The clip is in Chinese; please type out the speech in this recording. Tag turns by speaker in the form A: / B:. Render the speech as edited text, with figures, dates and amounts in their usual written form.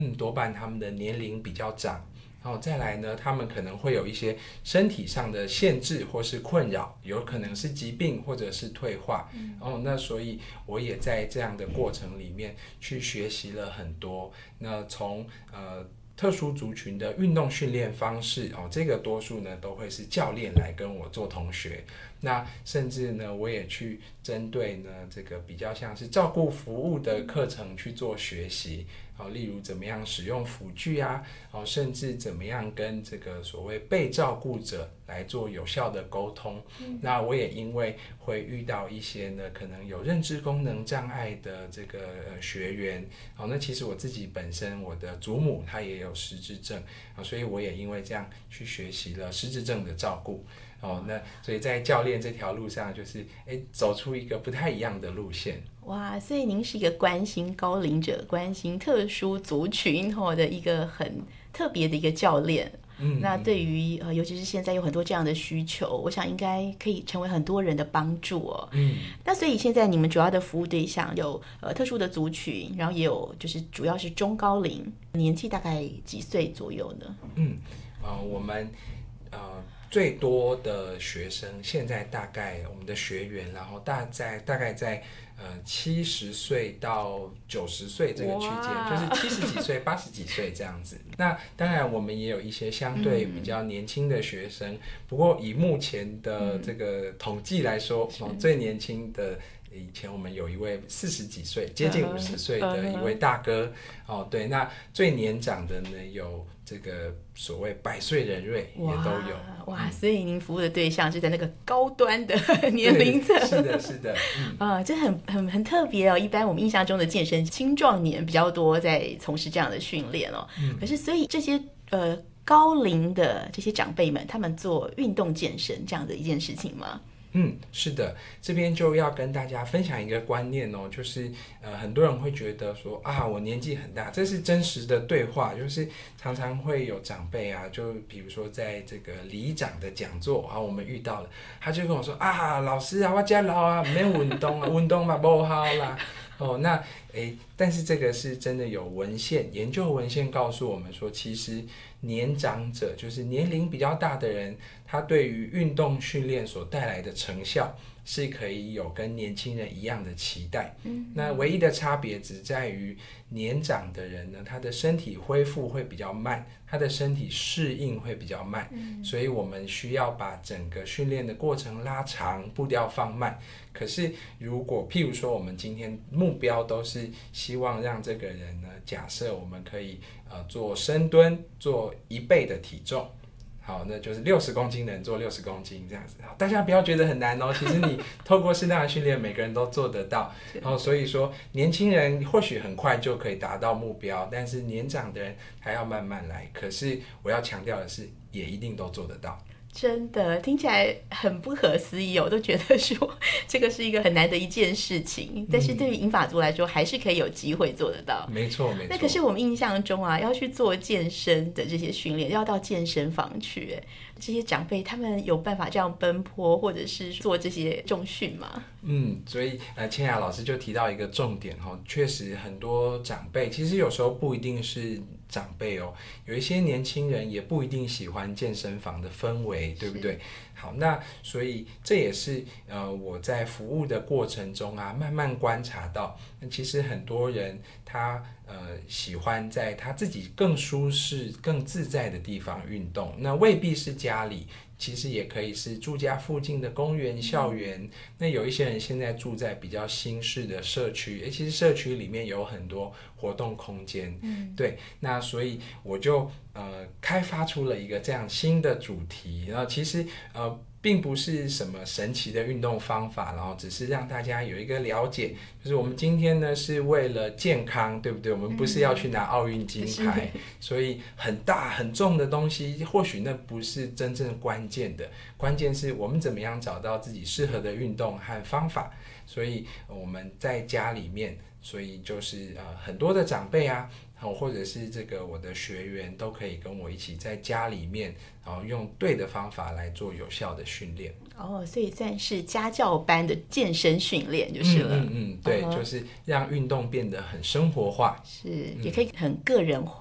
A: 多半他们的年龄比较长。再来呢，他们可能会有一些身体上的限制或是困扰，有可能是疾病或者是退化。那所以我也在这样的过程里面去学习了很多。那从特殊族群的运动训练方式，这个多数呢都会是教练来跟我做同学。那甚至呢，我也去针对呢这个比较像是照顾服务的课程去做学习。例如怎么样使用辅具啊，甚至怎么样跟这个所谓被照顾者来做有效的沟通。那我也因为会遇到一些呢可能有认知功能障碍的这个学员，那其实我自己本身我的祖母她也有失智症，所以我也因为这样去学习了失智症的照顾。那所以在教练这条路上，就是走出一个不太一样的路线。
B: 哇，所以您是一个关心高龄者、关心特殊族群的一个很特别的一个教练。那对于尤其是现在有很多这样的需求，我想应该可以成为很多人的帮助哦。那所以现在你们主要的服务对象有特殊的族群，然后也有就是主要是中高龄，年纪大概几岁左右呢？
A: 我们最多的学生现在大概我们的学员，然后大概在70岁到90岁这个区间，就是70几岁、80几岁这样子。那当然我们也有一些相对比较年轻的学生，不过以目前的这个统计来说，最年轻的以前我们有一位40几岁，接近50岁的一位大哥。对，那最年长的呢有这个所谓100岁人瑞也都有。
B: 哇，所以您服务的对象是在那个高端的年龄层。
A: 是的。
B: 这很特别哦。一般我们印象中的健身青壮年比较多在从事这样的训练哦。可是所以这些高龄的这些长辈们，他们做运动健身这样的一件事情吗？
A: 是的，这边就要跟大家分享一个观念哦，就是很多人会觉得说我年纪很大，这是真实的对话，就是常常会有长辈啊，就比如说在这个里长的讲座我们遇到了，他就跟我说老师啊，我这老啊，没运动啊，运动嘛不好啦。但是这个是真的有研究文献告诉我们说，其实年长者就是年龄比较大的人，他对于运动训练所带来的成效是可以有跟年轻人一样的期待。那唯一的差别只在于年长的人呢，他的身体恢复会比较慢，他的身体适应会比较慢，所以我们需要把整个训练的过程拉长，步调放慢。可是如果譬如说我们今天目标都是希望让这个人呢，假设我们可以做深蹲，做1倍的体重，好，那就是60公斤的人做60公斤这样子。大家不要觉得很难哦，其实你透过适当的训练，每个人都做得到。所以说年轻人或许很快就可以达到目标，但是年长的人还要慢慢来。可是我要强调的是，也一定都做得到。
B: 真的听起来很不可思议，我都觉得说这个是一个很难的一件事情，但是对于银发族来说还是可以有机会做得到。
A: 没错。
B: 那可是我们印象中要去做健身的这些训练，要到健身房去，这些长辈他们有办法这样奔波或者是做这些重训吗？
A: 所以千雅老师就提到一个重点确实很多长辈其实有时候不一定是长辈有一些年轻人也不一定喜欢健身房的氛围，对不对？好，那所以这也是我在服务的过程中慢慢观察到，其实很多人他喜欢在他自己更舒适、更自在的地方运动，那未必是家里。其实也可以是住家附近的公园、校园。那有一些人现在住在比较新式的社区，其实社区里面有很多活动空间。对，那所以我就开发出了一个这样新的主题。然后其实并不是什么神奇的运动方法，然后只是让大家有一个了解，就是我们今天呢是为了健康，对不对？我们不是要去拿奥运金牌，所以很大很重的东西或许那不是真正关键的，关键是我们怎么样找到自己适合的运动和方法。所以我们在家里面，所以就是很多的长辈或者是这个我的学员都可以跟我一起在家里面，然后用对的方法来做有效的训练。
B: 所以算是家教班的健身训练就是了。
A: 对，就是让运动变得很生活化，
B: 是，也可以很个人化。